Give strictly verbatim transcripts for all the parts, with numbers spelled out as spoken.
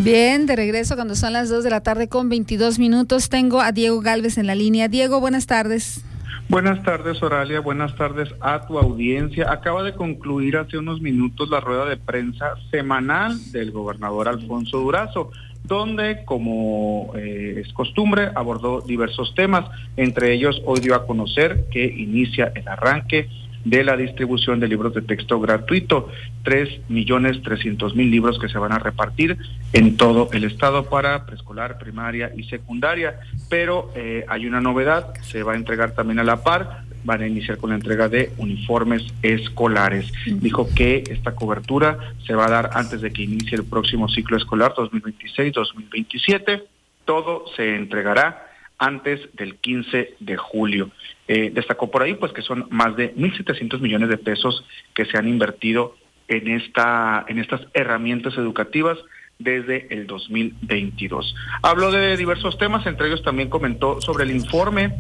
Bien, de regreso cuando son las dos de la tarde con veintidós minutos. Tengo a Diego Gálvez en la línea. Diego, buenas tardes. Buenas tardes, Oralia. Buenas tardes a tu audiencia. Acaba de concluir hace unos minutos la rueda de prensa semanal del gobernador Alfonso Durazo, donde, como eh, es costumbre, abordó diversos temas. Entre ellos, hoy dio a conocer que inicia el arranque de la distribución de libros de texto gratuito, tres millones trescientos mil libros que se van a repartir en todo el estado para preescolar, primaria y secundaria, pero eh, hay una novedad, se va a entregar también a la par, van a iniciar con la entrega de uniformes escolares. Dijo que esta cobertura se va a dar antes de que inicie el próximo ciclo escolar dos mil veintiséis dos mil veintisiete, todo se entregará antes del quince de julio. Eh, destacó por ahí pues que son más de mil setecientos millones de pesos que se han invertido en esta en estas herramientas educativas desde el dos mil veintidós. Habló de diversos temas, entre ellos también comentó sobre el informe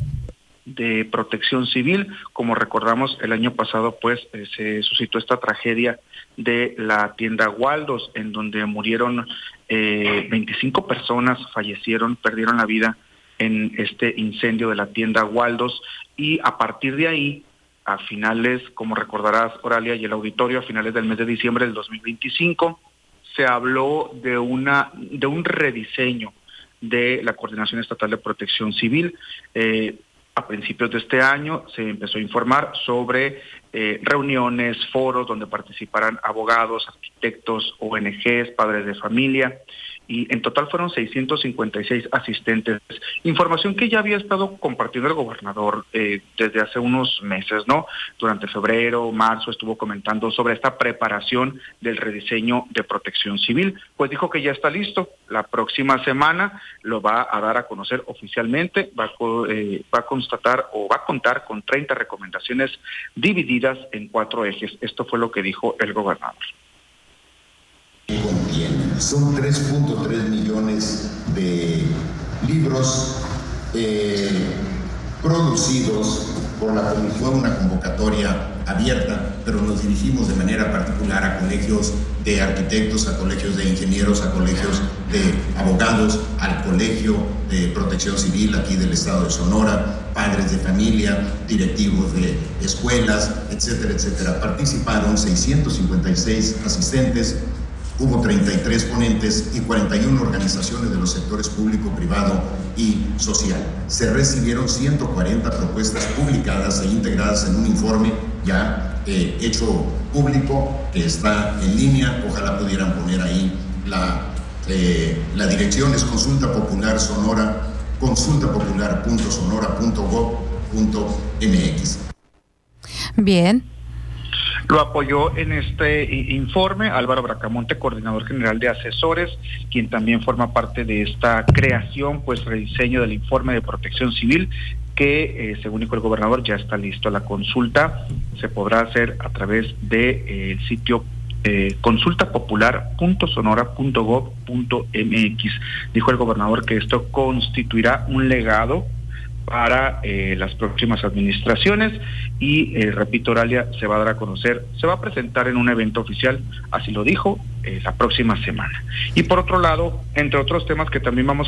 de Protección Civil. Como recordamos, el año pasado pues eh, se suscitó esta tragedia de la tienda Waldos, en donde murieron eh, veinticinco personas, fallecieron, perdieron la vida en este incendio de la tienda Waldos, y a partir de ahí, a finales, como recordarás, Oralia, y el auditorio, a finales del mes de diciembre del dos mil veinticinco, se habló de una de un rediseño de la Coordinación Estatal de Protección Civil. Eh, a principios de este año se empezó a informar sobre eh, reuniones, foros donde participarán abogados, arquitectos, O N Ges, padres de familia, y en total fueron seiscientos cincuenta y seis asistentes. Información que ya había estado compartiendo el gobernador eh, desde hace unos meses, ¿no? Durante febrero, marzo estuvo comentando sobre esta preparación del rediseño de Protección Civil. Pues dijo que ya está listo. La próxima semana lo va a dar a conocer oficialmente, va a, eh, va a constatar o va a contar con treinta recomendaciones divididas en cuatro ejes. Esto fue lo que dijo el gobernador. Son tres punto tres millones de libros eh, producidos por la comisión, una convocatoria abierta, pero nos dirigimos de manera particular a colegios de arquitectos, a colegios de ingenieros, a colegios de abogados, al colegio de Protección Civil aquí del estado de Sonora, padres de familia, directivos de escuelas, etcétera, etcétera. Participaron seiscientos cincuenta y seis asistentes. Hubo treinta y tres ponentes y cuarenta y una organizaciones de los sectores público, privado y social. Se recibieron ciento cuarenta propuestas publicadas e integradas en un informe ya eh, hecho público, que está en línea. Ojalá pudieran poner ahí la, eh, la dirección, es Consulta Popular Sonora, consulta popular punto sonora punto gob punto m x. Bien. Lo apoyó en este informe Álvaro Bracamonte, coordinador general de asesores, quien también forma parte de esta creación, pues rediseño del informe de Protección Civil, que eh, según dijo el gobernador ya está listo. La consulta se podrá hacer a través del de, eh, sitio eh, consulta popular punto sonora punto gob punto m x. Dijo el gobernador que esto constituirá un legado para eh, las próximas administraciones y, eh, repito, Oralia, se va a dar a conocer, se va a presentar en un evento oficial, así lo dijo, eh, la próxima semana. Y por otro lado, entre otros temas que también vamos